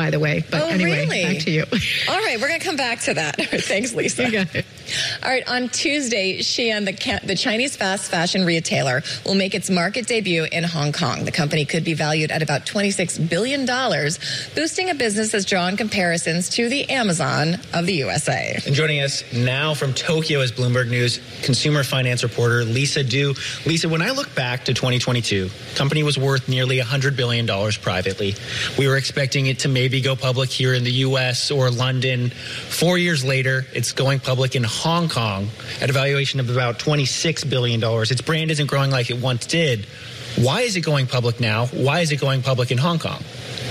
by the way. But anyway, really? Back to you. All right, we're going to come back to that. Thanks, Lisa. You got it. All right, on Tuesday, Shein, the Chinese fast fashion retailer, will make its market debut in Hong Kong. The company could be valued at about $26 billion, boosting a business that's drawn comparisons to the Amazon of the USA. And joining us now from Tokyo is Bloomberg News consumer finance reporter Lisa Du. Lisa, when I look back to 2022, the company was worth nearly $100 billion privately. We were expecting it to maybe go public here in the U.S. or London. 4 years later, it's going public in Hong Kong at a valuation of about $26 billion. Its brand isn't growing like it once did. Why is it going public now? Why is it going public in Hong Kong?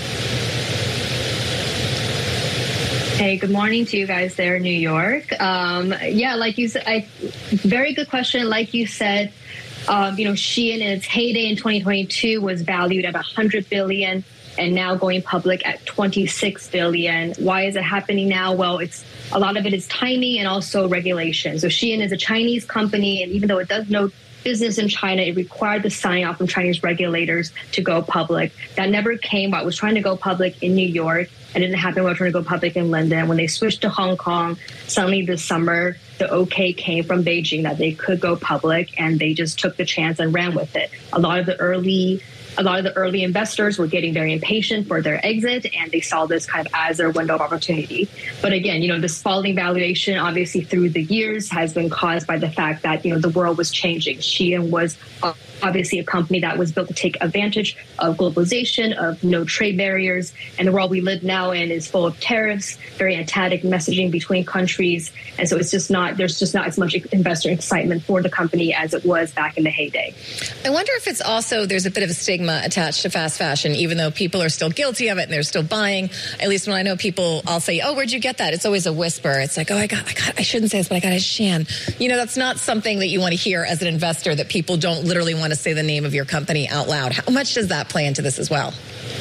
Hey, good morning to you guys there in New York. Like you said, very good question. Like you said, Shein in its heyday in 2022 was valued at $100 billion and now going public at $26 billion. Why is it happening now? Well, a lot of it is timing and also regulation. So Shein is a Chinese company, and even though it does no business in China, it required the sign off from Chinese regulators to go public. That never came out. It was trying to go public in New York. It didn't happen. We were trying to go public in London. When they switched to Hong Kong, suddenly this summer, the okay came from Beijing that they could go public, and they just took the chance and ran with it. A lot of the early investors were getting very impatient for their exit, and they saw this kind of as their window of opportunity. But again, this falling valuation, obviously through the years, has been caused by the fact that, the world was changing. Shein was obviously a company that was built to take advantage of globalization, of no trade barriers. And the world we live now in is full of tariffs, very antagonistic messaging between countries. And so there's just not as much investor excitement for the company as it was back in the heyday. I wonder if it's also, there's a bit of a stigma attached to fast fashion, even though people are still guilty of it and they're still buying. At least when I know people, I'll say, oh, where'd you get that? It's always a whisper. It's like, oh, I shouldn't say this, but I got it at Shein. That's not something that you want to hear as an investor, that people don't literally want to say the name of your company out loud. How much does that play into this as well?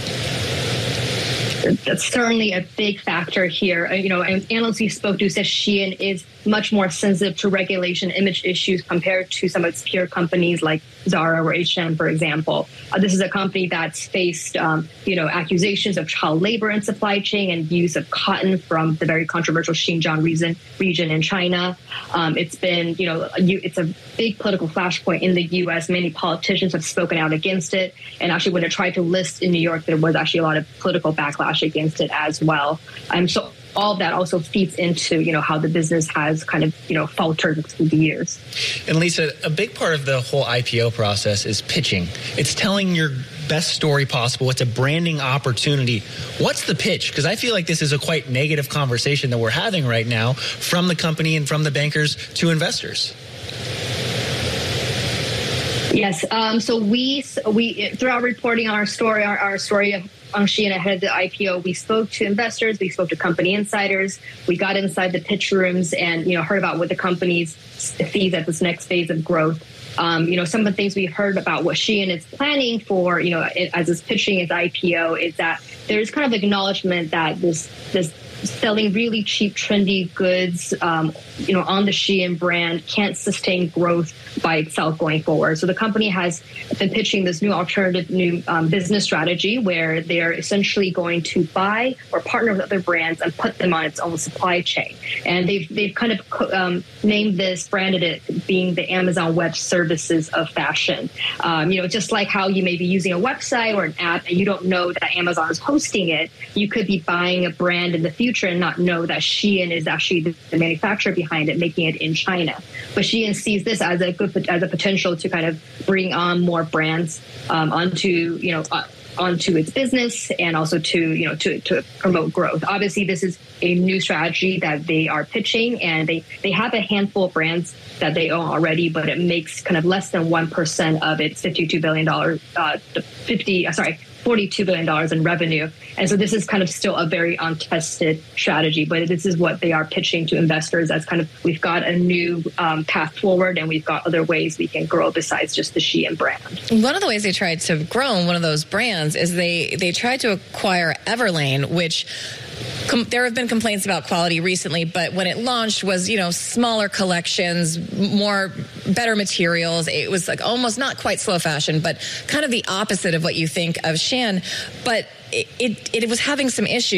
That's certainly a big factor here. And analysts we spoke to said Shein is much more sensitive to regulation image issues compared to some of its peer companies like Zara or H&M, for example. This is a company that's faced, accusations of child labor in supply chain and use of cotton from the very controversial Xinjiang region in China. It's been, it's a big political flashpoint in the U.S. Many politicians have spoken out against it. And actually, when it tried to list in New York, there was actually a lot of political backlash against it as well. So all of that also feeds into, how the business has kind of, faltered through the years. And Lisa, a big part of the whole IPO process is pitching. It's telling your best story possible. It's a branding opportunity. What's the pitch? Because I feel like this is a quite negative conversation that we're having right now from the company and from the bankers to investors. Yes. So we through our reporting on our story on Shein ahead of the IPO, we spoke to investors, we spoke to company insiders, we got inside the pitch rooms and, heard about what the company's sees at this next phase of growth. Some of the things we heard about what Shein is planning for, as it's pitching its IPO, is that there's kind of acknowledgement that this selling really cheap, trendy goods, on the Shein brand can't sustain growth by itself going forward. So the company has been pitching this new business strategy where they're essentially going to buy or partner with other brands and put them on its own supply chain. And they've kind of named this, branded it being the Amazon Web Services of fashion. Just like how you may be using a website or an app and you don't know that Amazon is hosting it, you could be buying a brand in the future and not know that Shein is actually the manufacturer behind it, making it in China. But Shein sees this as a potential to kind of bring on more brands onto its business and also to promote growth. Obviously, this is a new strategy that they are pitching, and they have a handful of brands that they own already, but it makes kind of less than 1% of its $42 billion in revenue. And so this is kind of still a very untested strategy, but this is what they are pitching to investors as kind of, we've got a new path forward and we've got other ways we can grow besides just the Shein brand. One of the ways they tried to grow one of those brands is they tried to acquire Everlane, which there have been complaints about quality recently, but when it launched was, smaller collections, better materials. It was like almost not quite slow fashion, but kind of the opposite of what you think of Shein. But it was having some issues.